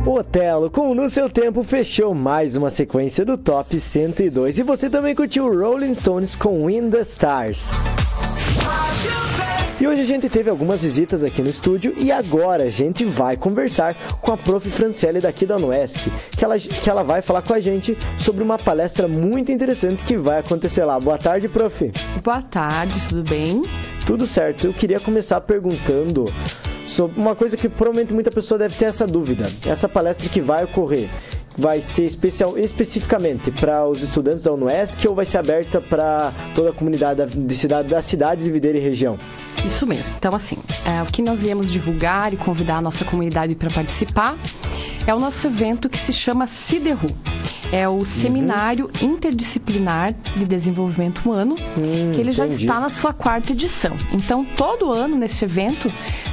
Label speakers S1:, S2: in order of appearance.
S1: Otelo, com No Seu Tempo, fechou mais uma sequência do Top 102. E você também curtiu Rolling Stones com In The Stars. E hoje a gente teve algumas visitas aqui no estúdio e agora a gente vai conversar com a Prof. Franciele daqui da UniESC, que ela vai falar com a gente sobre uma palestra muito interessante que vai acontecer lá. Boa tarde, Prof.
S2: Boa tarde, tudo bem?
S1: Tudo certo. Eu queria começar perguntando sobre uma coisa que provavelmente muita pessoa deve ter essa dúvida. Essa palestra que vai ocorrer, vai ser especificamente para os estudantes da UniESC ou vai ser aberta para toda a comunidade da cidade de Videira e região?
S2: Isso mesmo. Então, assim, o que nós viemos divulgar e convidar a nossa comunidade para participar é o nosso evento que se chama CIDERU. É o Seminário Interdisciplinar de Desenvolvimento Humano, que ele já está na sua 4ª edição. Então, todo ano, nesse evento,